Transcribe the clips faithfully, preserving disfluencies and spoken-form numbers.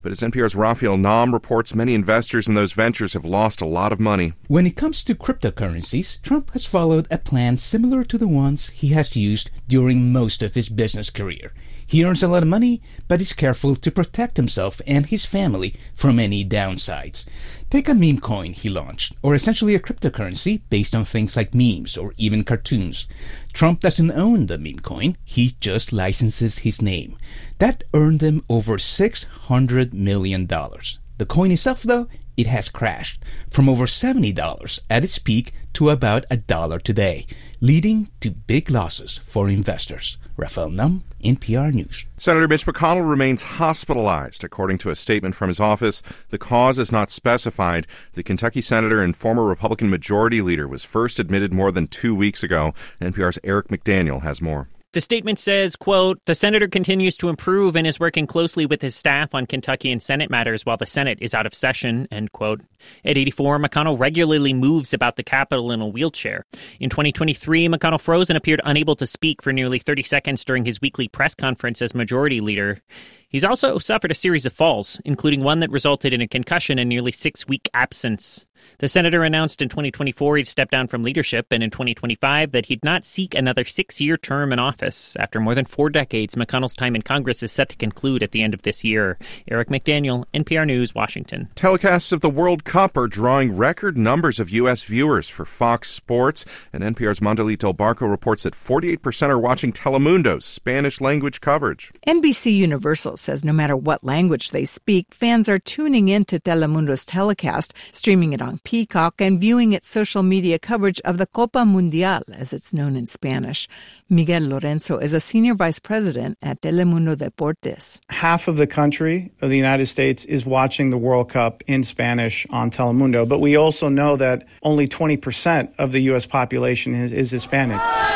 But as N P R's Raphael Nahm reports, many investors in those ventures have lost a lot of money. When it comes to cryptocurrencies, Trump has followed a plan similar to the ones he has used during most of his business career. He earns a lot of money, but is careful to protect himself and his family from any downsides. Take a meme coin he launched, or essentially a cryptocurrency based on things like memes or even cartoons. Trump doesn't own the meme coin, he just licenses his name. That earned him over six hundred million dollars. The coin itself, though, it has crashed from over seventy dollars at its peak to about a dollar today, leading to big losses for investors. Raphael Nahm, N P R News. Senator Mitch McConnell remains hospitalized. According to a statement from his office, the cause is not specified. The Kentucky senator and former Republican majority leader was first admitted more than two weeks ago. N P R's Eric McDaniel has more. The statement says, quote, the senator continues to improve and is working closely with his staff on Kentucky and Senate matters while the Senate is out of session, end quote. At eighty-four, McConnell regularly moves about the Capitol in a wheelchair. In twenty twenty-three, McConnell froze and appeared unable to speak for nearly thirty seconds during his weekly press conference as majority leader. He's also suffered a series of falls, including one that resulted in a concussion and nearly six-week absence. The senator announced in twenty twenty-four he'd stepped down from leadership, and in twenty twenty-five that he'd not seek another six-year term in office. After more than four decades, McConnell's time in Congress is set to conclude at the end of this year. Eric McDaniel, N P R News, Washington. Telecasts of the World Cup are drawing record numbers of U S viewers for Fox Sports, and N P R's Mondalit Del Barco reports that forty-eight percent are watching Telemundo's Spanish-language coverage. N B C Universal says no matter what language they speak, fans are tuning in to Telemundo's telecast, streaming it on Peacock, and viewing its social media coverage of the Copa Mundial, as it's known in Spanish. Miguel Lorenzo is a senior vice president at Telemundo Deportes. Half of the country of the United States is watching the World Cup in Spanish on Telemundo, but we also know that only twenty percent of the U S population is, is Hispanic.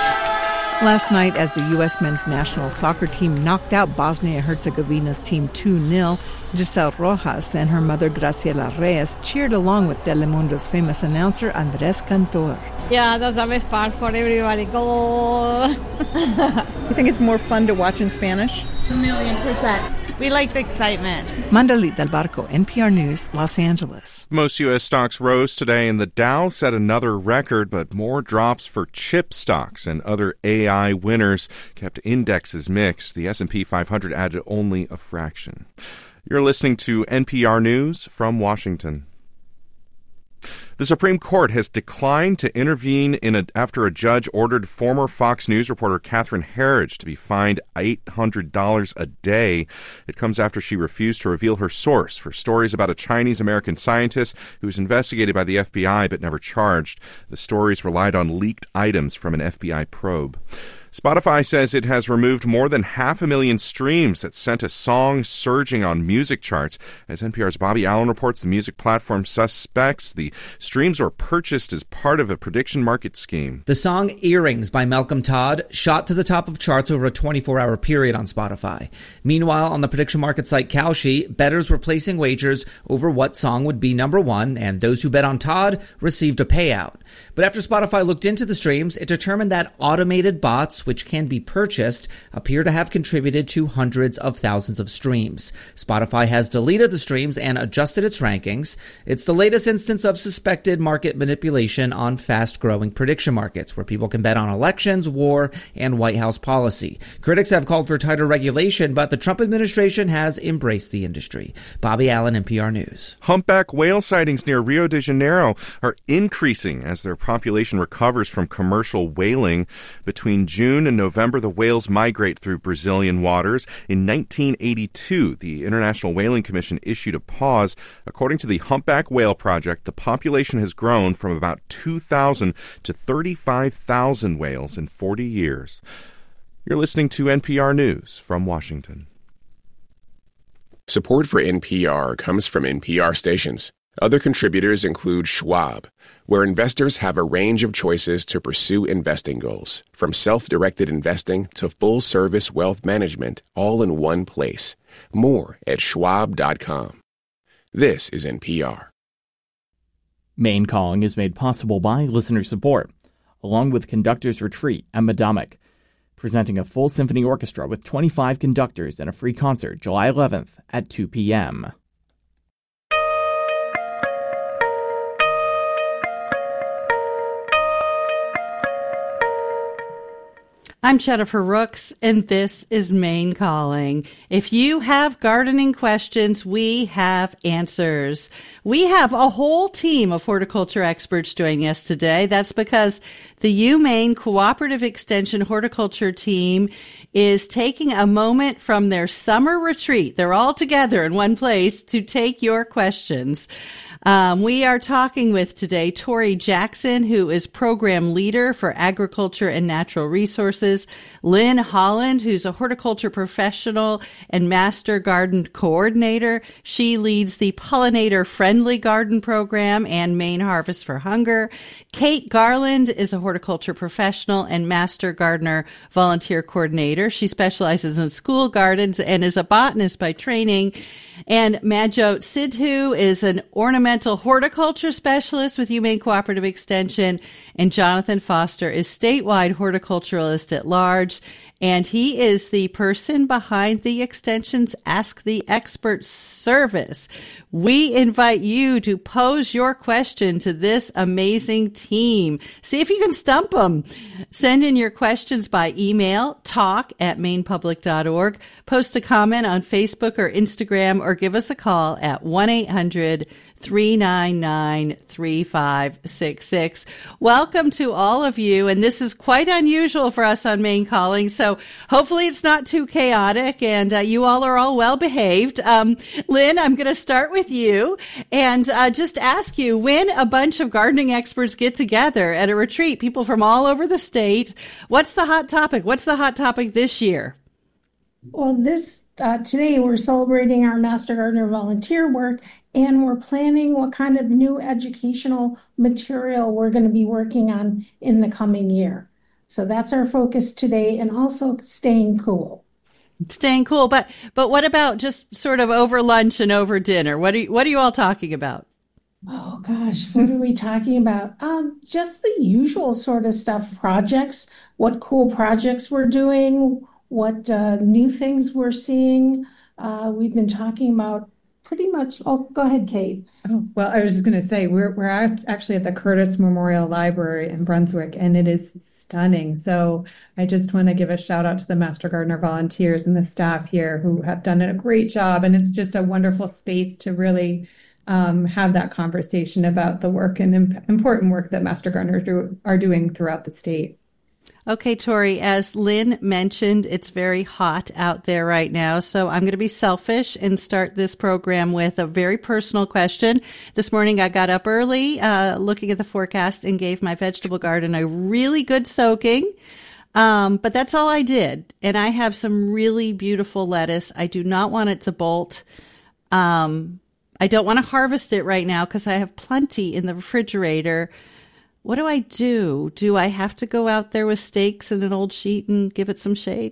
Last night, as the U S men's national soccer team knocked out Bosnia-Herzegovina's team two nil, Giselle Rojas and her mother Graciela Reyes cheered along with Telemundo's famous announcer Andrés Cantor. Yeah, that's the best part for everybody. Go! You think it's more fun to watch in Spanish? A million percent. We like the excitement. Mondalit Del Barco, N P R News, Los Angeles. Most U S stocks rose today, and the Dow set another record, but more drops for chip stocks and other A I winners kept indexes mixed. The S and P five hundred added only a fraction. You're listening to N P R News from Washington. The Supreme Court has declined to intervene in a, after a judge ordered former Fox News reporter Catherine Herridge to be fined eight hundred dollars a day. It comes after she refused to reveal her source for stories about a Chinese-American scientist who was investigated by the F B I but never charged. The stories relied on leaked items from an F B I probe. Spotify says it has removed more than half a million streams that sent a song surging on music charts. As N P R's Bobby Allen reports, the music platform suspects the streams were purchased as part of a prediction market scheme. The song Earrings by Malcolm Todd shot to the top of charts over a twenty-four hour period on Spotify. Meanwhile, on the prediction market site Kalshi, bettors were placing wagers over what song would be number one, and those who bet on Todd received a payout. But after Spotify looked into the streams, it determined that automated bots, which can be purchased, appear to have contributed to hundreds of thousands of streams. Spotify has deleted the streams and adjusted its rankings. It's the latest instance of suspected market manipulation on fast-growing prediction markets, where people can bet on elections, war, and White House policy. Critics have called for tighter regulation, but the Trump administration has embraced the industry. Bobby Allen, N P R News. Humpback whale sightings near Rio de Janeiro are increasing as their population recovers from commercial whaling. Between June and November, the whales migrate through Brazilian waters. In nineteen eighty-two, the International Whaling Commission issued a pause. According to the Humpback Whale Project, the population has grown from about two thousand to thirty-five thousand whales in forty years. You're listening to N P R News from Washington. Support for N P R comes from N P R stations. Other contributors include Schwab, where investors have a range of choices to pursue investing goals, from self-directed investing to full-service wealth management, all in one place. More at schwab dot com. This is N P R. Maine Calling is made possible by listener support, along with Conductor's Retreat and Madomic. presenting a full symphony orchestra with twenty-five conductors and a free concert July eleventh at two p.m. I'm Jennifer Rooks, and this is Maine Calling. If you have gardening questions, we have answers. We have a whole team of horticulture experts joining us today. That's because the UMaine Cooperative Extension Horticulture Team is taking a moment from their summer retreat. They're all together in one place to take your questions. Um, we are talking with today Tori Jackson, who is program leader for agriculture and natural resources, Lynn Holland, who's a horticulture professional and master garden coordinator. She leads the Pollinator Friendly Garden Program and Maine Harvest for Hunger. Kate Garland is a horticulture professional and master gardener volunteer coordinator. She specializes in school gardens and is a botanist by training. And Madjot Sidhu is an ornamental horticulture specialist with UMaine Cooperative Extension. And Jonathan Foster is statewide horticulturalist at large. And he is the person behind the Extension's Ask the Expert service. We invite you to pose your question to this amazing team. See if you can stump them. Send in your questions by email, talk at maine public dot org. Post a comment on Facebook or Instagram, or give us a call at one eight hundred three nine nine three five six six. Welcome to all of you, and this is quite unusual for us on Maine Calling, so hopefully it's not too chaotic, and uh, you all are all well behaved. Um, Lynn, I'm going to start with you and uh, just ask you, when a bunch of gardening experts get together at a retreat, people from all over the state, what's the hot topic? What's the hot topic this year? Well, this uh, today we're celebrating our Master Gardener volunteer work, and we're planning what kind of new educational material we're going to be working on in the coming year. So that's our focus today, and also staying cool. Staying cool, but but what about just sort of over lunch and over dinner? What are you, what are you all talking about? Oh gosh, what are we talking about? Um, just the usual sort of stuff, projects, what cool projects we're doing, what uh, new things we're seeing. Uh, we've been talking about pretty much. Oh, go ahead, Kate. Oh, well, I was just going to say, we're we're actually at the Curtis Memorial Library in Brunswick, and it is stunning. So I just want to give a shout out to the Master Gardener volunteers and the staff here who have done a great job. And it's just a wonderful space to really um, have that conversation about the work and imp- important work that Master Gardeners do, are doing throughout the state. Okay, Tori, as Lynn mentioned, it's very hot out there right now, so I'm going to be selfish and start this program with a very personal question. This morning I got up early, uh, looking at the forecast, and gave my vegetable garden a really good soaking. Um, but that's all I did. And I have some really beautiful lettuce. I do not want it to bolt. Um, I don't want to harvest it right now because I have plenty in the refrigerator. What do I do? Do I have to go out there with stakes and an old sheet and give it some shade?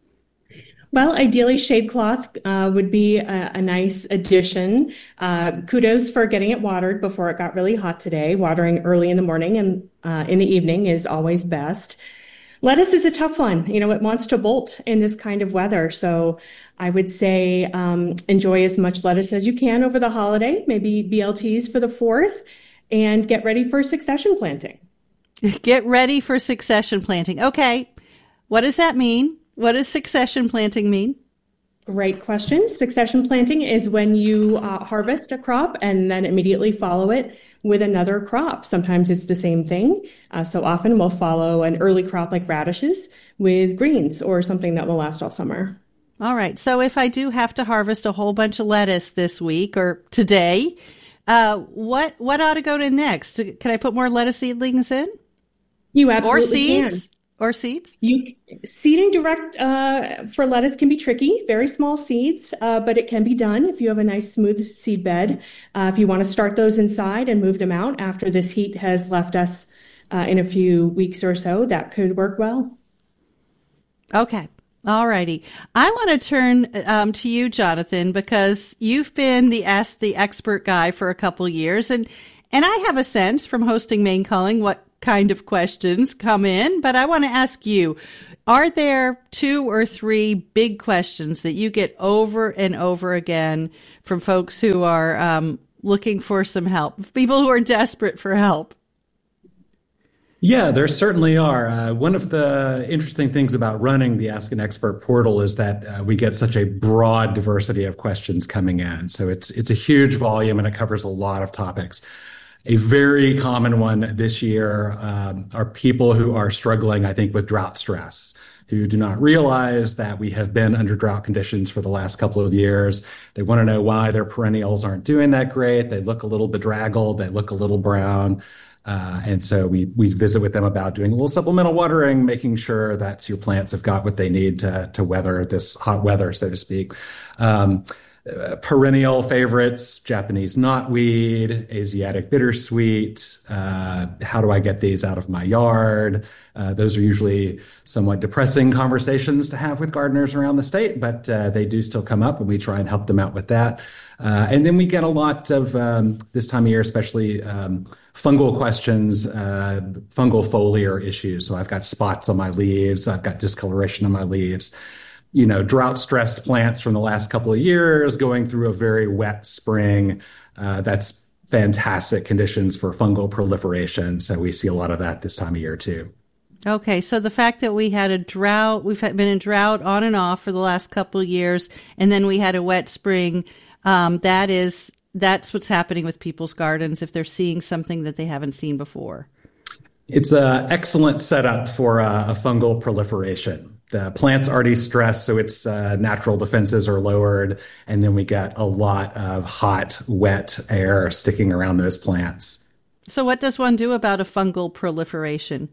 Well, ideally, shade cloth uh, would be a, a nice addition. Uh, kudos for getting it watered before it got really hot today. Watering early in the morning and uh, in the evening is always best. Lettuce is a tough one. You know, it wants to bolt in this kind of weather. So I would say um, enjoy as much lettuce as you can over the holiday, maybe B L Ts for the fourth. And get ready for succession planting. Get ready for succession planting. Okay. What does that mean? What does succession planting mean? Great question. Succession planting is when you uh, harvest a crop and then immediately follow it with another crop. Sometimes it's the same thing. Uh, so often we'll follow an early crop like radishes with greens or something that will last all summer. All right. So if I do have to harvest a whole bunch of lettuce this week or today, Uh, what what ought to go to next? Can I put more lettuce seedlings in? You absolutely or seeds? can. Or seeds? You seeding direct uh, for lettuce can be tricky. Very small seeds, uh, but it can be done if you have a nice smooth seed bed. Uh, if you want to start those inside and move them out after this heat has left us uh, in a few weeks or so, that could work well. Okay. All righty. I want to turn um, to you, Jonathan, because you've been the Ask the Expert guy for a couple years, and and I have a sense from hosting Maine Calling what kind of questions come in, but I want to ask you, are there two or three big questions that you get over and over again from folks who are um, looking for some help, people who are desperate for help? Yeah, there certainly are. Uh, one of the interesting things about running the Ask an Expert portal is that uh, we get such a broad diversity of questions coming in. So it's it's a huge volume and it covers a lot of topics. A very common one this year um, are people who are struggling, I think, with drought stress, who do not realize that we have been under drought conditions for the last couple of years. They want to know why their perennials aren't doing that great. They look a little bedraggled. They look a little brown. Uh, and so we we visit with them about doing a little supplemental watering, making sure that your plants have got what they need to to weather this hot weather, so to speak. Um, uh, perennial favorites: Japanese knotweed, Asiatic bittersweet. Uh, how do I get these out of my yard? Uh, those are usually somewhat depressing conversations to have with gardeners around the state, but uh, they do still come up, and we try and help them out with that. Uh, and then we get a lot of, um, this time of year, especially um, fungal questions, uh, fungal foliar issues. So I've got spots on my leaves. I've got discoloration on my leaves. You know, drought-stressed plants from the last couple of years going through a very wet spring. Uh, that's fantastic conditions for fungal proliferation. So we see a lot of that this time of year, too. Okay, so the fact that we had a drought, we've been in drought on and off for the last couple of years, and then we had a wet spring, um, that is, that's what's happening with people's gardens if they're seeing something that they haven't seen before. It's an excellent setup for a, a fungal proliferation. The plant's already stressed, so its uh, natural defenses are lowered, and then we get a lot of hot, wet air sticking around those plants. So what does one do about a fungal proliferation?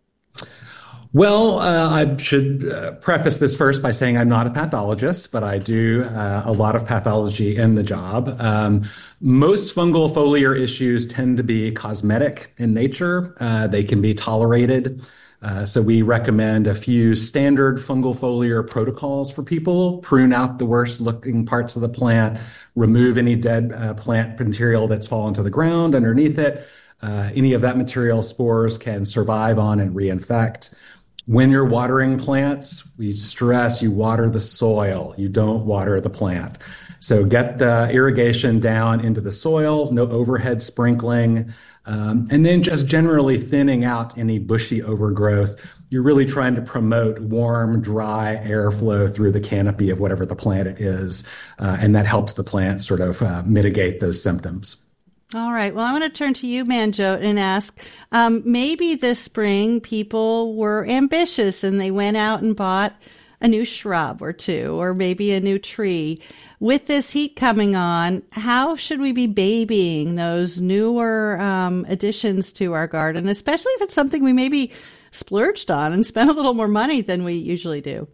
Well, uh, I should uh, preface this first by saying I'm not a pathologist, but I do uh, a lot of pathology in the job. Um, most fungal foliar issues tend to be cosmetic in nature. Uh, they can be tolerated. Uh, so we recommend a few standard fungal foliar protocols for people: prune out the worst looking parts of the plant, remove any dead uh, plant material that's fallen to the ground underneath it. Uh, any of that material spores can survive on and reinfect. When you're watering plants, we stress you water the soil. You don't water the plant. So get the irrigation down into the soil, no overhead sprinkling, um, and then just generally thinning out any bushy overgrowth. You're really trying to promote warm, dry airflow through the canopy of whatever the plant is, uh, and that helps the plant sort of uh, mitigate those symptoms. All right. Well, I want to turn to you, Manjot, and ask, um, maybe this spring people were ambitious and they went out and bought a new shrub or two, or maybe a new tree. With this heat coming on, how should we be babying those newer um, additions to our garden, especially if it's something we maybe splurged on and spent a little more money than we usually do?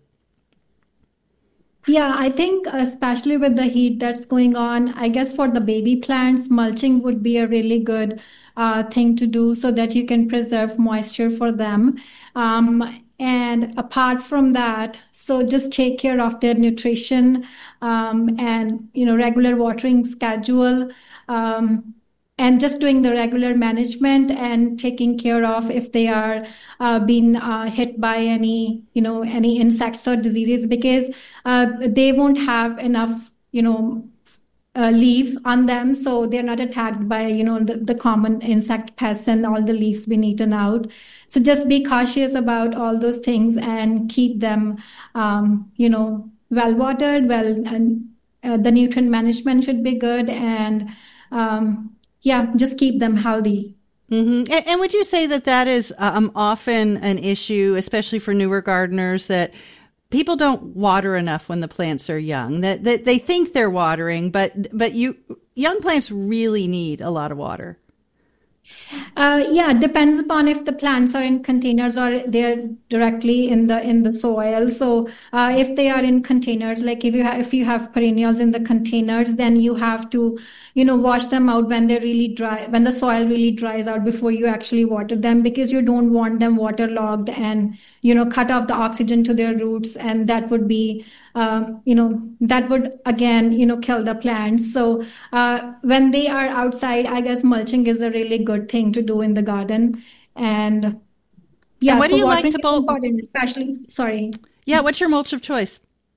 Yeah, I think especially with the heat that's going on, I guess for the baby plants, mulching would be a really good uh, thing to do so that you can preserve moisture for them. Um, and apart from that, so just take care of their nutrition um, and, you know, regular watering schedule. Um, And just doing the regular management and taking care of if they are uh, being uh, hit by any, you know, any insects or diseases, because uh, they won't have enough, you know, uh, leaves on them. So they're not attacked by, you know, the, the common insect pests and all the leaves being eaten out. So just be cautious about all those things and keep them, um, you know, well watered, well, and uh, the nutrient management should be good. And, um, Yeah, just keep them healthy. Mm-hmm. And, and would you say that that is um, often an issue, especially for newer gardeners, that people don't water enough when the plants are young, that, that they think they're watering, but but you young plants really need a lot of water? Uh, yeah, depends upon if the plants are in containers or they're directly in the in the soil. So uh, if they are in containers, like if you ha- if you have perennials in the containers, then you have to, you know, wash them out when they're really dry, when the soil really dries out before you actually water them, because you don't want them waterlogged and, you know, cut off the oxygen to their roots, and that would be, um, you know, that would again, you know, kill the plants. So uh, when they are outside, I guess mulching is a really good thing to do in the garden. And Yeah, and what so do you like watering to is bulb? important, especially, sorry. Yeah, what's your mulch of choice?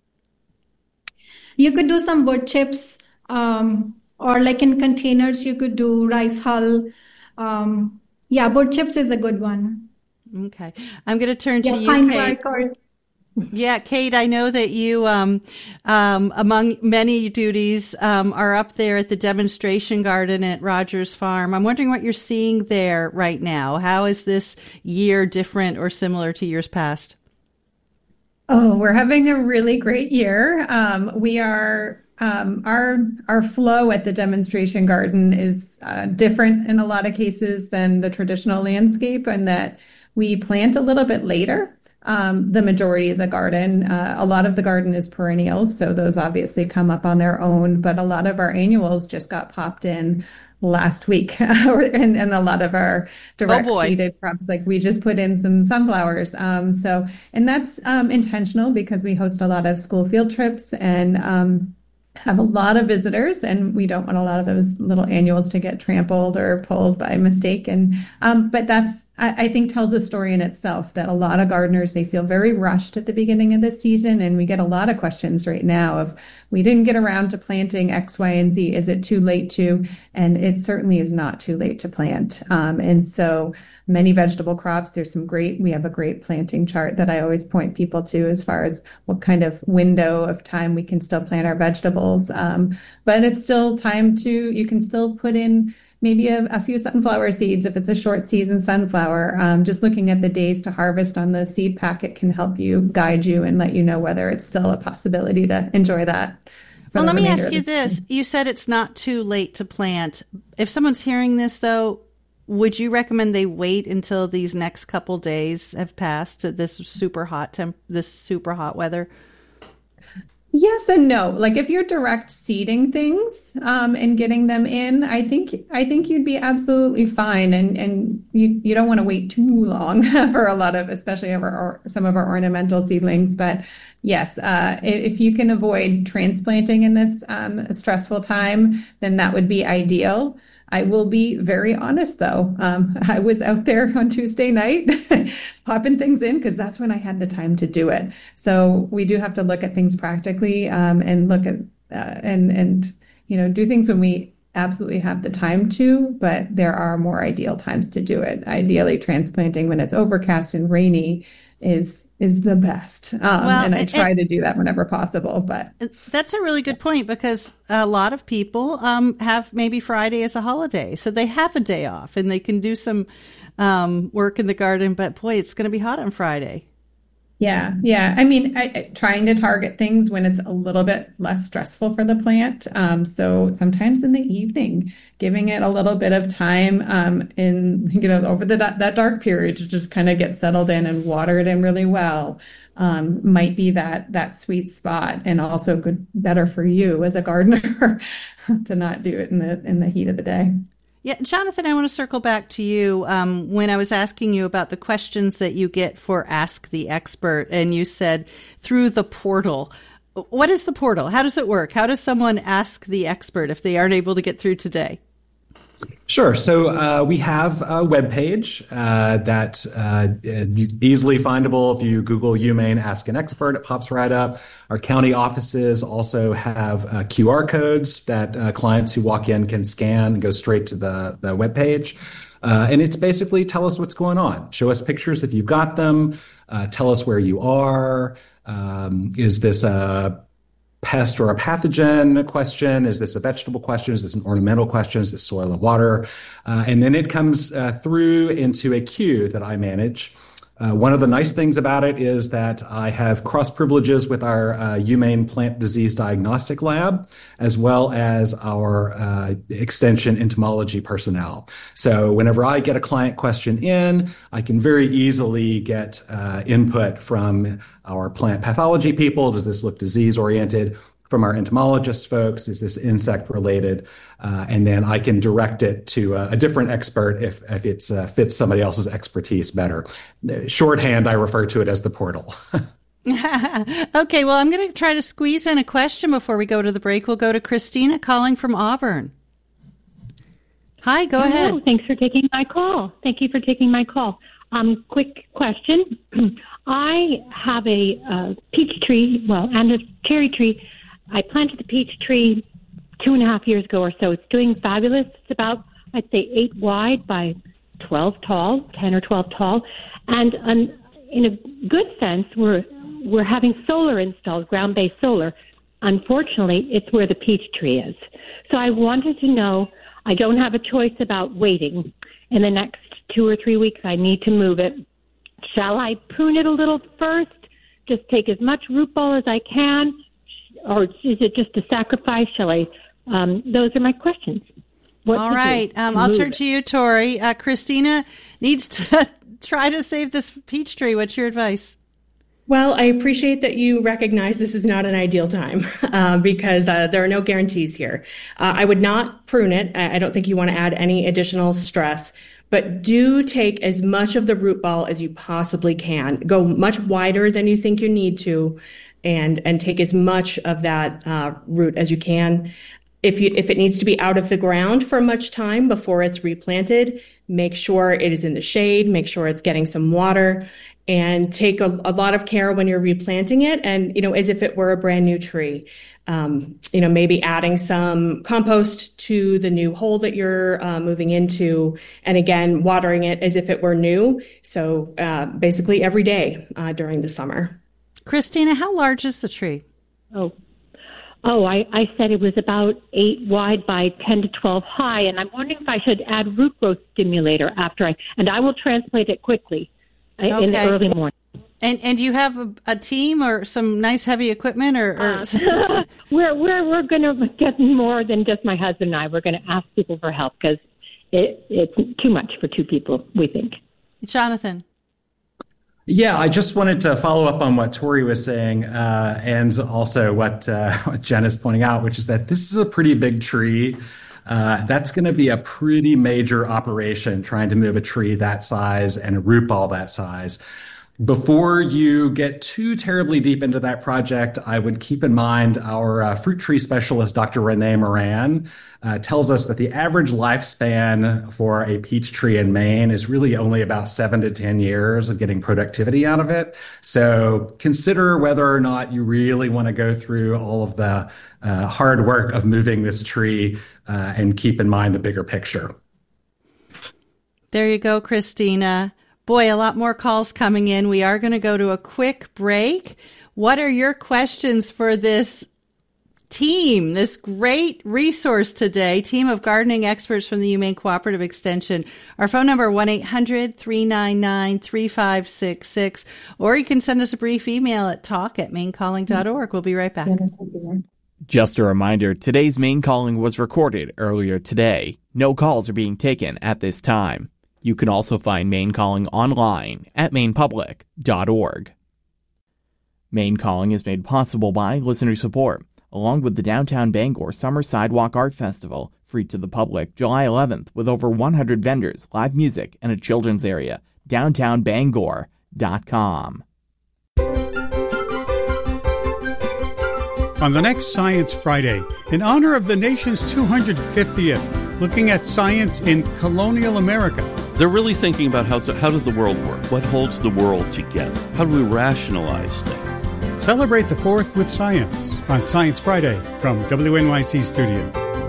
You could do some wood chips, um, or like in containers, you could do rice hull. Um, yeah, wood chips is a good one. Okay. I'm going to turn to Yeah, you, pine Kate. bark or Yeah, Kate, I know that you, um, um, among many duties, um, are up there at the demonstration garden at Rogers Farm. I'm wondering what you're seeing there right now. How is this year different or similar to years past? Oh, we're having a really great year. Um, we are um, our our flow at the demonstration garden is uh, different in a lot of cases than the traditional landscape, and that we plant a little bit later. Um, the majority of the garden, uh, a lot of the garden is perennials, so those obviously come up on their own. But a lot of our annuals just got popped in last week, and, and a lot of our direct oh seeded crops, like we just put in some sunflowers. Um, so, and that's um, intentional because we host a lot of school field trips and um, have a lot of visitors, and we don't want a lot of those little annuals to get trampled or pulled by mistake. And um, but that's I, I think tells a story in itself that a lot of gardeners, they feel very rushed at the beginning of the season, and we get a lot of questions right now of we didn't get around to planting X, Y, and Z. Is it too late to? And it certainly is not too late to plant. Um, and so many vegetable crops, there's some great, we have a great planting chart that I always point people to as far as what kind of window of time we can still plant our vegetables. Um, but it's still time to, you can still put in maybe a, a few sunflower seeds if it's a short season sunflower. Um, just looking at the days to harvest on the seed packet can help you, guide you, and let you know whether it's still a possibility to enjoy that. Well, let me ask you this. You said it's not too late to plant. If someone's hearing this, though, would you recommend they wait until these next couple days have passed, this super hot temp, this super hot weather? Yes and no. Like if you're direct seeding things um, and getting them in, I think I think you'd be absolutely fine, and and you you don't want to wait too long for a lot of, especially over our, some of our ornamental seedlings. But yes, uh, if, if you can avoid transplanting in this um, stressful time, then that would be ideal. I will be very honest, though. Um, I was out there on Tuesday night popping things in because that's when I had the time to do it. So we do have to look at things practically um, and look at uh, and and you know do things when we absolutely have the time to. But there are more ideal times to do it. Ideally, transplanting when it's overcast and rainy is is the best. Um, well, and I try it, to do that whenever possible. But that's a really good point because a lot of people um, have maybe Friday as a holiday. So they have a day off and they can do some um, work in the garden. But boy, it's going to be hot on Friday. Yeah. Yeah. I mean, I, I, trying to target things when it's a little bit less stressful for the plant. Um, so sometimes in the evening, giving it a little bit of time um, in, you know, over the that dark period to just kind of get settled in and water it in really well um, might be that that sweet spot, and also good, better for you as a gardener to not do it in the in the heat of the day. Yeah, Jonathan, I want to circle back to you. Um, when I was asking you about the questions that you get for Ask the Expert, and you said through the portal. What is the portal? How does it work? How does someone ask the expert if they aren't able to get through today? Sure. So uh, we have a webpage uh, that uh, easily findable. If you Google UMaine Ask an Expert, it pops right up. Our county offices also have uh, Q R codes that uh, clients who walk in can scan and go straight to the, the webpage. Uh, and it's basically tell us what's going on. Show us pictures if you've got them. Uh, tell us where you are. Um, is this a pest or a pathogen question? Is this a vegetable question? Is this an ornamental question? Is this soil and water? Uh, and then it comes uh, through into a queue that I manage. Uh, one of the nice things about it is that I have cross privileges with our uh, UMaine Plant Disease Diagnostic Lab, as well as our uh, extension entomology personnel. So whenever I get a client question in, I can very easily get uh, input from our plant pathology people. Does this look disease oriented? From our entomologist folks, is this insect related? Uh, and then I can direct it to a, a different expert if, if it uh, fits somebody else's expertise better. Shorthand, I refer to it as the portal. Okay, well, I'm going to try to squeeze in a question before we go to the break. We'll go to Christina calling from Auburn. Hi, go Hello, ahead. Thanks for taking my call. Thank you for taking my call. Um, quick question. I have a uh, peach tree, well, and a cherry tree. I planted the peach tree two and a half years ago or so. It's doing fabulous. It's about, I'd say, eight wide by twelve tall, ten or twelve tall. And um, in a good sense, we're we're having solar installed, ground-based solar. Unfortunately, it's where the peach tree is. So I wanted to know, I don't have a choice about waiting. In the next two or three weeks, I need to move it. Shall I prune it a little first, just take as much root ball as I can, or is it just a sacrifice? Shall I? Um, those are my questions. What All right. Um, I'll turn it? to you, Tori. Uh, Christina needs to try to save this peach tree. What's your advice? Well, I appreciate that you recognize this is not an ideal time uh, because uh, there are no guarantees here. Uh, I would not prune it. I don't think you want to add any additional stress, but do take as much of the root ball as you possibly can. Go much wider than you think you need to, and and take as much of that uh, root as you can. If you if it needs to be out of the ground for much time before it's replanted, make sure it is in the shade. Make sure it's getting some water. And take a, a lot of care when you're replanting it, and you know, as if it were a brand new tree. Um, you know, maybe adding some compost to the new hole that you're uh, moving into, and again, watering it as if it were new. So uh, basically, every day uh, during the summer. Christina, how large is the tree? Oh, oh, I, I said it was about eight wide by ten to twelve high, and I'm wondering if I should add root growth stimulator after I, and I will transplant it quickly. Okay. In the early morning. And and you have a, a team or some nice heavy equipment, or, or... Uh, we're we're we're going to get more than just my husband and I. We're going to ask people for help because it it's too much for two people, we think. Jonathan. Yeah, I just wanted to follow up on what Tori was saying, uh, and also what, uh, what Jen is pointing out, which is that this is a pretty big tree. Uh, that's going to be a pretty major operation trying to move a tree that size and a root ball that size. Before you get too terribly deep into that project, I would keep in mind our uh, fruit tree specialist, Doctor Renee Moran, uh, tells us that the average lifespan for a peach tree in Maine is really only about seven to ten years of getting productivity out of it. So consider whether or not you really want to go through all of the uh, hard work of moving this tree uh, and keep in mind the bigger picture. There you go, Christina. Boy, a lot more calls coming in. We are going to go to a quick break. What are your questions for this team, this great resource today, team of gardening experts from the UMaine Cooperative Extension? Our phone number, one eight hundred three nine nine three five six six, or you can send us a brief email at talk at maine calling dot org. We'll be right back. Just a reminder, today's Maine Calling was recorded earlier today. No calls are being taken at this time. You can also find Maine Calling online at maine public dot org. Maine Calling is made possible by listener support, along with the Downtown Bangor Summer Sidewalk Art Festival, free to the public July eleventh, with over one hundred vendors, live music, and a children's area. downtown bangor dot com. On the next Science Friday, in honor of the nation's two hundred fiftieth, looking at science in colonial America. They're really thinking about how, to, how does the world work? What holds the world together? How do we rationalize things? Celebrate the fourth with science on Science Friday from W N Y C Studio.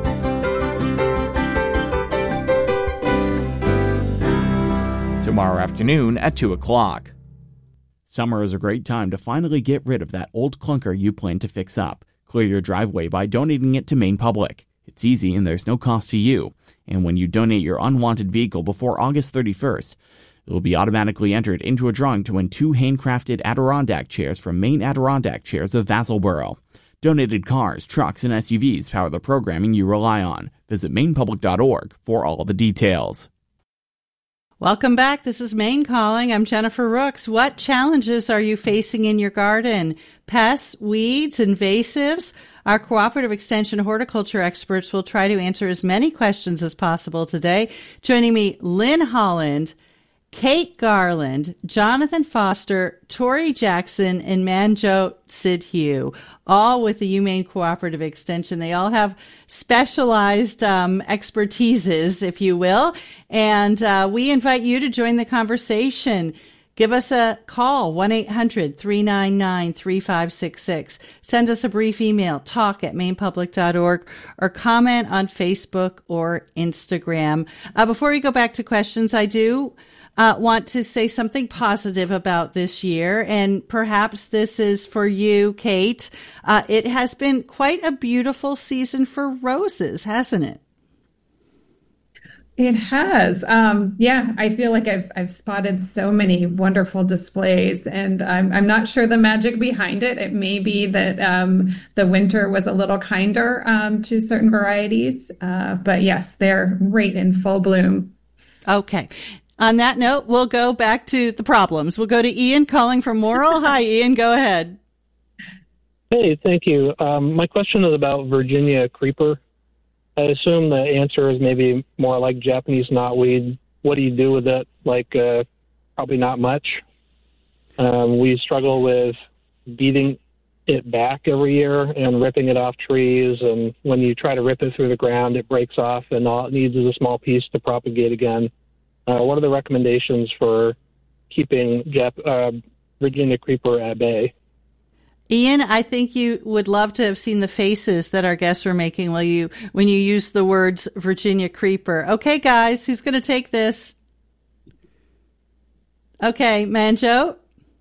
Tomorrow afternoon at two o'clock. Summer is a great time to finally get rid of that old clunker you plan to fix up. Clear your driveway by donating it to Maine Public. It's easy and there's no cost to you. And when you donate your unwanted vehicle before August thirty-first, it will be automatically entered into a drawing to win two handcrafted Adirondack chairs from Maine Adirondack Chairs of Vassalboro. Donated cars, trucks, and S U Vs power the programming you rely on. Visit maine public dot org for all the details. Welcome back. This is Maine Calling. I'm Jennifer Rooks. What challenges are you facing in your garden? Pests, weeds, invasives? Our Cooperative Extension horticulture experts will try to answer as many questions as possible today. Joining me, Lynn Holland, Kate Garland, Jonathan Foster, Tori Jackson, and Manjot Sidhu, all with the UMaine Cooperative Extension. They all have specialized um, expertises, if you will, and uh, we invite you to join the conversation. Give us a call, one eight hundred three nine nine three five six six. Send us a brief email, talk at maine public dot org, or comment on Facebook or Instagram. Uh, before we go back to questions, I do Uh, want to say something positive about this year, and perhaps this is for you, Kate. Uh, it has been quite a beautiful season for roses, hasn't it? It has. Um, yeah, I feel like I've I've spotted so many wonderful displays, and I'm I'm not sure the magic behind it. It may be that um, the winter was a little kinder um, to certain varieties, uh, but yes, they're right in full bloom. Okay. On that note, we'll go back to the problems. We'll go to Ian calling from Morrill. Hi, Ian. Go ahead. Hey, thank you. Um, my question is about Virginia creeper. I assume the answer is maybe more like Japanese knotweed. What do you do with it? Like, uh, probably not much. Um, we struggle with beating it back every year and ripping it off trees. And when you try to rip it through the ground, it breaks off, and all it needs is a small piece to propagate again. Uh, what are the recommendations for keeping Jap- uh, Virginia creeper at bay? Ian, I think you would love to have seen the faces that our guests were making while you when you used the words Virginia creeper. Okay, guys, who's going to take this? Okay, Manjot?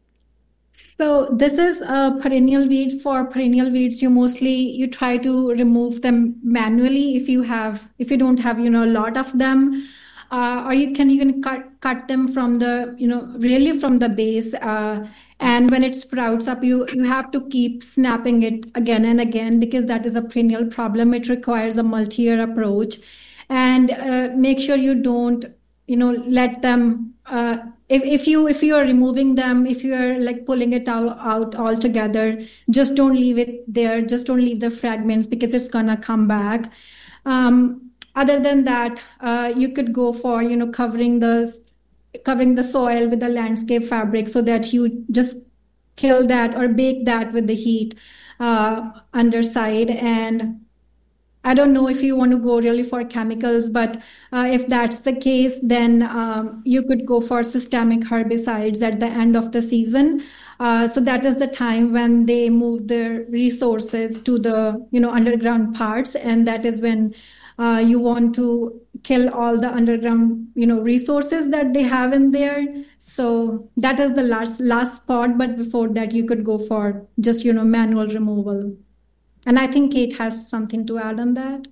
So this is a perennial weed. For perennial weeds, you mostly, you try to remove them manually if you have, if you don't have, you know, a lot of them. Uh, or you can you can cut cut them from the, you know, really from the base. Uh, and when it sprouts up, you, you have to keep snapping it again and again, because that is a perennial problem. It requires a multi-year approach. And uh, make sure you don't, you know, let them, uh, if, if you if you are removing them, if you are like pulling it out, out altogether, just don't leave it there. Just don't leave the fragments, because it's going to come back. Um, Other than that, uh, you could go for, you know, covering the covering the soil with a landscape fabric, so that you just kill that or bake that with the heat uh, underside. And I don't know if you want to go really for chemicals, but uh, if that's the case, then um, you could go for systemic herbicides at the end of the season. Uh, so that is the time when they move their resources to the, you know, underground parts, and that is when Uh, you want to kill all the underground, you know, resources that they have in there. So that is the last last spot. But before that, you could go for just, you know, manual removal. And I think Kate has something to add on that.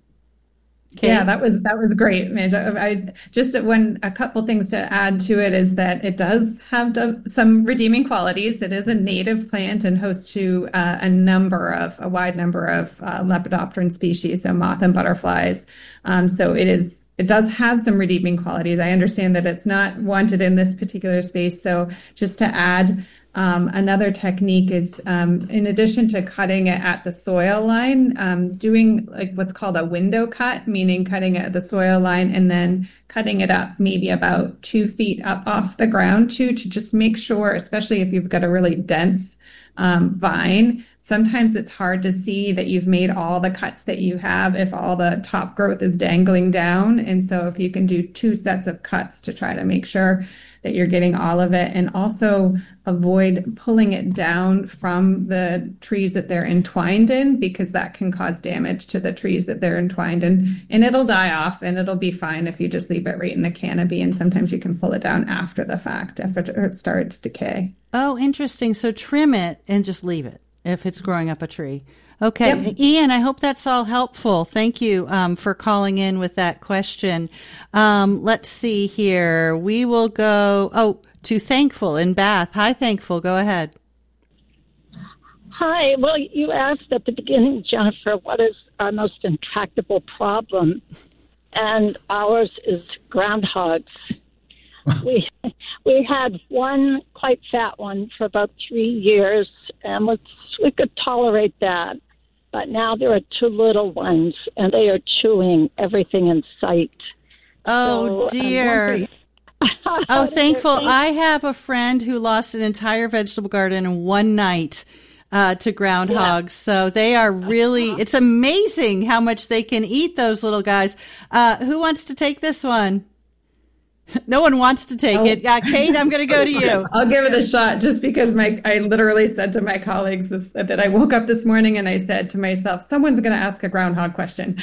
Okay. Yeah, that was that was great, Manja. I just one a couple things to add to it is that it does have some redeeming qualities. It is a native plant and host to uh, a number of a wide number of uh, lepidopteran species, so moth and butterflies. Um, so it is it does have some redeeming qualities. I understand that it's not wanted in this particular space. So just to add. Um, another technique is, um, in addition to cutting it at the soil line, um, doing like what's called a window cut, meaning cutting it at the soil line and then cutting it up maybe about two feet up off the ground too, to just make sure, especially if you've got a really dense um, vine, sometimes it's hard to see that you've made all the cuts that you have if all the top growth is dangling down. And so if you can do two sets of cuts to try to make sure that you're getting all of it, and also avoid pulling it down from the trees that they're entwined in, because that can cause damage to the trees that they're entwined in, and it'll die off and it'll be fine if you just leave it right in the canopy. And sometimes you can pull it down after the fact, after it started to decay. Oh, interesting. So trim it and just leave it if it's growing up a tree. Okay. Yep. Ian, I hope that's all helpful. Thank you um, for calling in with that question. Um, let's see here. We will go, oh, to Thankful in Bath. Hi, Thankful. Go ahead. Hi. Well, you asked at the beginning, Jennifer, what is our most intractable problem? And ours is groundhogs. we we had one quite fat one for about three years, and we could tolerate that. But now there are two little ones, and they are chewing everything in sight. Oh, so dear. I'm wondering, Oh, thankful. I have a friend who lost an entire vegetable garden in one night uh, to groundhogs. Yeah. So they are really, it's amazing how much they can eat, those little guys. Uh, who wants to take this one? No one wants to take oh. it. Uh, Kate, I'm going to go to you. I'll give it a shot just because my I literally said to my colleagues this, that I woke up this morning and I said to myself, someone's going to ask a groundhog question.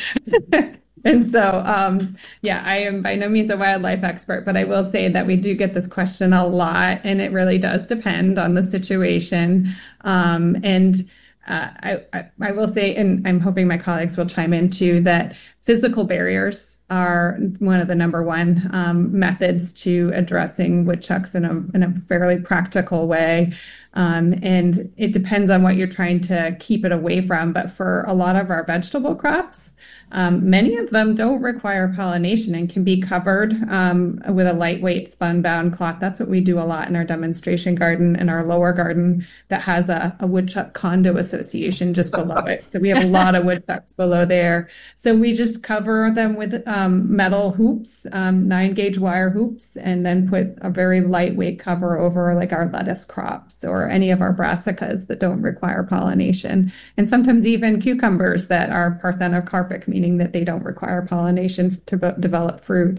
And so, um, yeah, I am by no means a wildlife expert, but I will say that we do get this question a lot, and it really does depend on the situation. Um, and uh, I, I, I will say, and I'm hoping my colleagues will chime in too, that physical barriers are one of the number one um, methods to addressing woodchucks in a, in a fairly practical way. Um, and it depends on what you're trying to keep it away from. But for a lot of our vegetable crops, Um, many of them don't require pollination and can be covered um, with a lightweight spun-bound cloth. That's what we do a lot in our demonstration garden and our lower garden that has a, a woodchuck condo association just below it. So we have a lot of woodchucks below there. So we just cover them with um, metal hoops, um, nine-gauge wire hoops, and then put a very lightweight cover over like our lettuce crops or any of our brassicas that don't require pollination. And sometimes even cucumbers that are parthenocarpic, meaning that they don't require pollination to b- develop fruit.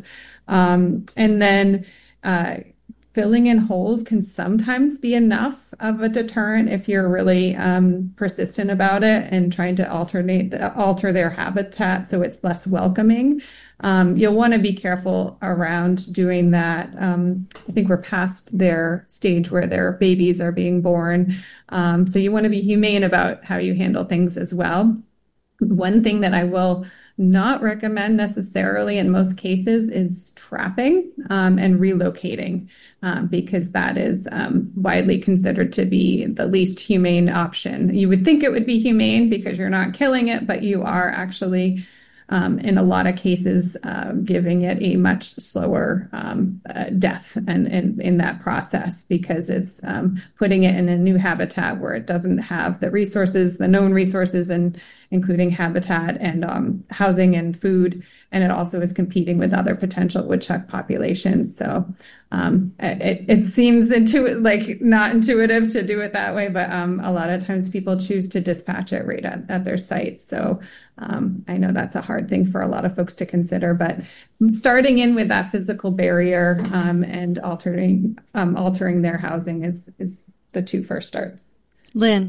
Um, and then uh, filling in holes can sometimes be enough of a deterrent if you're really um, persistent about it and trying to alternate the, alter their habitat so it's less welcoming. Um, you'll want to be careful around doing that. Um, I think we're past their stage where their babies are being born. Um, so you want to be humane about how you handle things as well. One thing that I will not recommend necessarily in most cases is trapping um, and relocating um, because that is um, widely considered to be the least humane option. You would think it would be humane because you're not killing it, but you are actually Um, in a lot of cases, uh, giving it a much slower um, uh, death and, and in that process because it's um, putting it in a new habitat where it doesn't have the resources, the known resources, and including habitat and um, housing and food. And it also is competing with other potential woodchuck populations. So um, it, it seems intuitive, like not intuitive to do it that way, but um, a lot of times people choose to dispatch it right at, at their site. So um, I know that's a hard thing for a lot of folks to consider, but starting in with that physical barrier um, and altering um, altering their housing is is the two first starts. Lynn.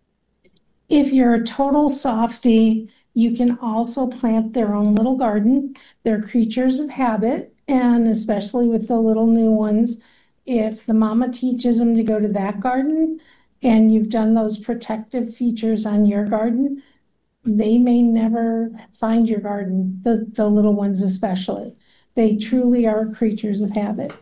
If you're a total softie, you can also plant their own little garden. They're creatures of habit, and especially with the little new ones, if the mama teaches them to go to that garden and you've done those protective features on your garden, they may never find your garden, the, the little ones especially. They truly are creatures of habit.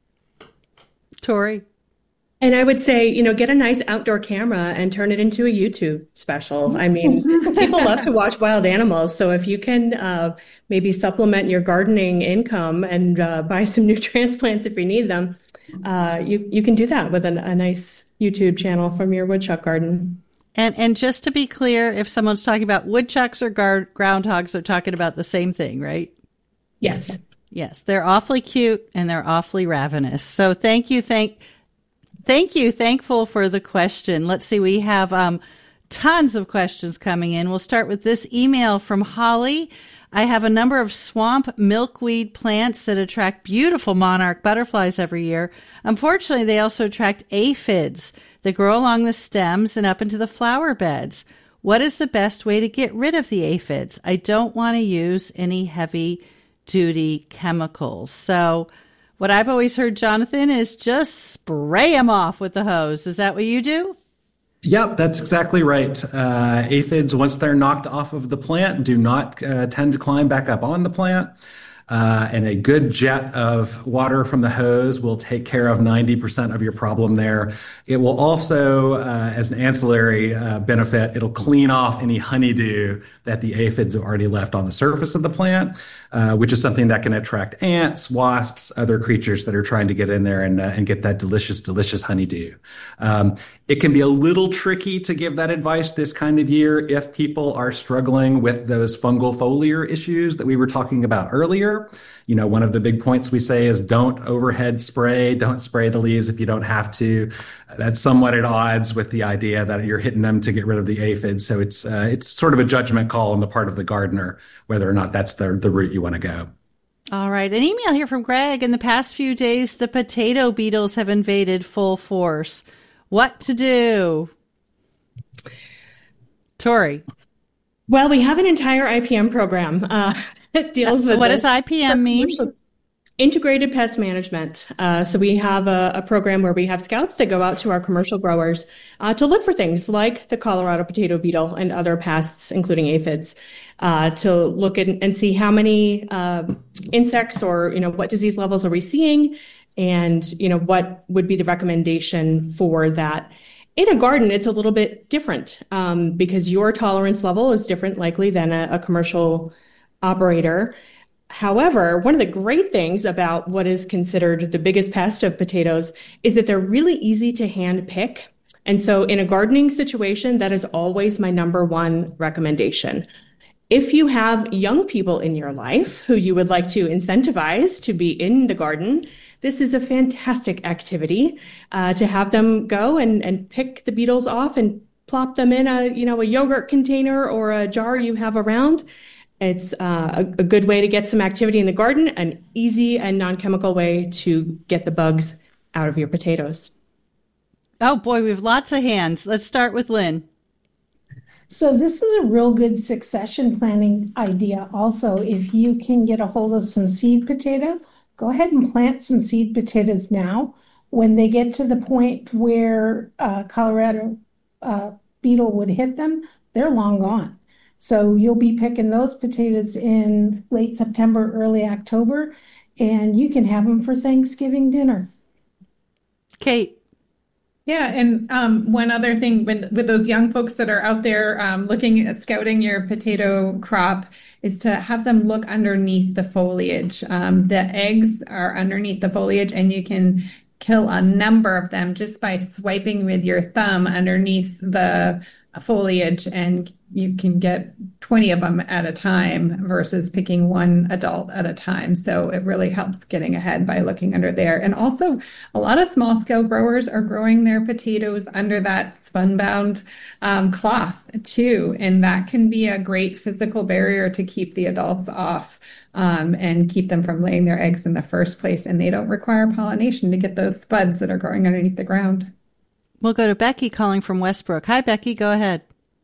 Tori? And I would say, you know, get a nice outdoor camera and turn it into a YouTube special. I mean, people love to watch wild animals. So if you can uh, maybe supplement your gardening income and uh, buy some new transplants if you need them, uh, you, you can do that with a, a nice YouTube channel from your woodchuck garden. And and just to be clear, if someone's talking about woodchucks or gar- groundhogs, they're talking about the same thing, right? Yes. Yes, they're awfully cute and they're awfully ravenous. So thank you, thank Thank you. Thankful for the question. Let's see. We have um, tons of questions coming in. We'll start with this email from Holly. I have a number of swamp milkweed plants that attract beautiful monarch butterflies every year. Unfortunately, they also attract aphids that grow along the stems and up into the flower beds. What is the best way to get rid of the aphids? I don't want to use any heavy-duty chemicals. So what I've always heard, Jonathan, is just spray them off with the hose. Is that what you do? Yep, that's exactly right. Uh, aphids, once they're knocked off of the plant, do not uh, tend to climb back up on the plant. Uh, and a good jet of water from the hose will take care of ninety percent of your problem there. It will also, uh, as an ancillary uh, benefit, it'll clean off any honeydew that the aphids have already left on the surface of the plant, uh, which is something that can attract ants, wasps, other creatures that are trying to get in there and, uh, and get that delicious, delicious honeydew. Um, it can be a little tricky to give that advice this kind of year if people are struggling with those fungal foliar issues that we were talking about earlier. December. You know, one of the big points we say is don't overhead spray, don't spray the leaves if you don't have to. That's somewhat at odds with the idea that you're hitting them to get rid of the aphids. So it's uh, it's sort of a judgment call on the part of the gardener, whether or not that's the, the route you want to go. All right. An email here from Greg. In the past few days, the potato beetles have invaded full force. What to do? Tori. Well, we have an entire I P M program uh, that deals with what this. does I P M mean? Integrated Pest Management. Uh, so we have a, a program where we have scouts that go out to our commercial growers uh, to look for things like the Colorado potato beetle and other pests, including aphids, uh, to look at and see how many uh, insects or, you know, what disease levels are we seeing, and, you know, what would be the recommendation for that. In a garden, it's a little bit different um, because your tolerance level is different likely than a, a commercial operator. However, one of the great things about what is considered the biggest pest of potatoes is that they're really easy to hand pick. And so in a gardening situation, that is always my number one recommendation. If you have young people in your life who you would like to incentivize to be in the garden, this is a fantastic activity uh, to have them go and, and pick the beetles off and plop them in a, you know, a yogurt container or a jar you have around. It's uh, a, a good way to get some activity in the garden, an easy and non-chemical way to get the bugs out of your potatoes. Oh, boy, we have lots of hands. Let's start with Lynn. So this is a real good succession planning idea. Also, if you can get a hold of some seed potato, go ahead and plant some seed potatoes now. When they get to the point where uh, Colorado uh, beetle would hit them, they're long gone. So you'll be picking those potatoes in late September, early October, and you can have them for Thanksgiving dinner. Kate. Yeah, and um, one other thing with, with those young folks that are out there um, looking at scouting your potato crop is to have them look underneath the foliage. Um, the eggs are underneath the foliage, and you can kill a number of them just by swiping with your thumb underneath the foliage, and you can get twenty of them at a time versus picking one adult at a time. So it really helps getting ahead by looking under there. And also, a lot of small scale growers are growing their potatoes under that spunbound um, cloth too. And that can be a great physical barrier to keep the adults off um, and keep them from laying their eggs in the first place. And they don't require pollination to get those spuds that are growing underneath the ground. We'll go to Becky calling from Westbrook. Hi, Becky. Go ahead.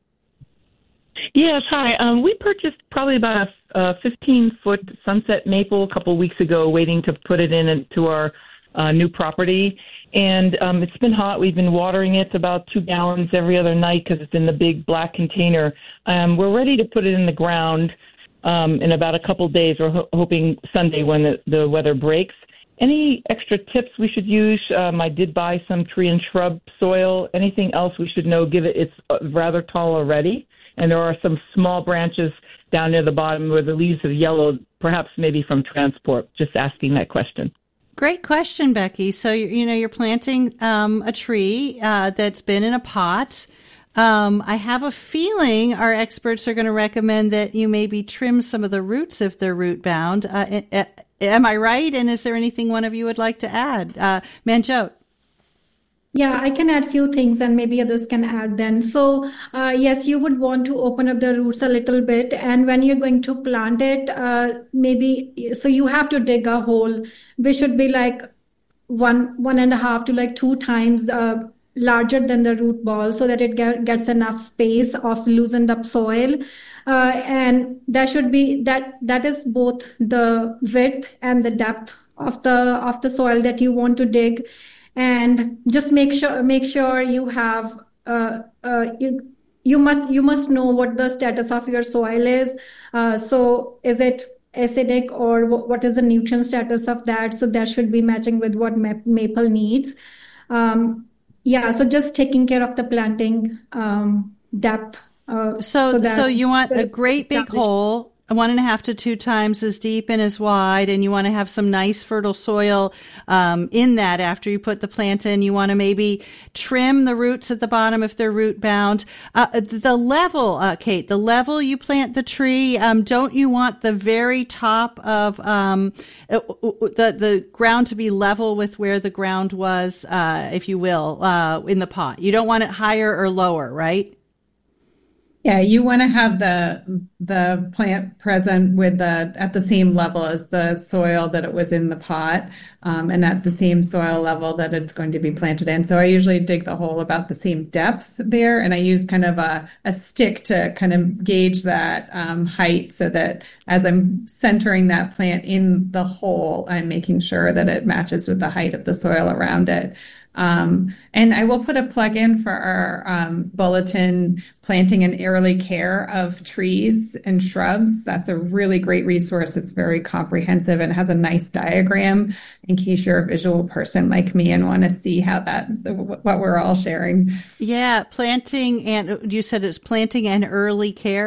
Yes, hi. Um, we purchased probably about a fifteen-foot sunset maple a couple of weeks ago, waiting to put it in into our uh, new property. And um, it's been hot. We've been watering it about two gallons every other night because it's in the big black container. Um, we're ready to put it in the ground um, in about a couple of days. We're ho- hoping Sunday when the, the weather breaks. Any extra tips we should use? Um, I did buy some tree and shrub soil. Anything else we should know? Give it, it's rather tall already. And there are some small branches down near the bottom where the leaves have yellowed, perhaps maybe from transport. Just asking that question. Great question, Becky. So, you know, you're planting um, a tree uh, that's been in a pot. Um, I have a feeling our experts are going to recommend that you maybe trim some of the roots if they're root bound. Uh, am I right? And is there anything one of you would like to add? Uh, Manjot. Yeah, I can add few things and maybe others can add then. So uh, yes, you would want to open up the roots a little bit. And when you're going to plant it, uh, maybe, so you have to dig a hole, which should be like one, one and a half to like two times uh, larger than the root ball so that it get, gets enough space of loosened up soil. Uh, and that should be, that that is both the width and the depth of the of the soil that you want to dig. And just make sure make sure you have uh, uh, you you must you must know what the status of your soil is. Uh, so is it acidic or w- what is the nutrient status of that? So that should be matching with what ma- maple needs. Um, yeah. So just taking care of the planting um, depth. Uh, so so, that so you want a great big damage. hole one and a half to two times as deep and as wide, and you want to have some nice fertile soil um, in that after you put the plant in. You want to maybe trim the roots at the bottom if they're root bound. Uh, the level, uh, Kate, the level you plant the tree, um, don't you want the very top of um, the the ground to be level with where the ground was, uh, if you will, uh, in the pot? You don't want it higher or lower, right? Yeah, you want to have the the plant present with the at the same level as the soil that it was in the pot, um, and at the same soil level that it's going to be planted in. So I usually dig the hole about the same depth there, and I use kind of a, a stick to kind of gauge that um, height, so that as I'm centering that plant in the hole, I'm making sure that it matches with the height of the soil around it. Um, and I will put a plug in for our um, bulletin, Planting and Early Care of Trees and Shrubs. That's a really great resource. It's very comprehensive and has a nice diagram in case you're a visual person like me and want to see how that, what we're all sharing. Yeah, planting and, you said it's planting and early care.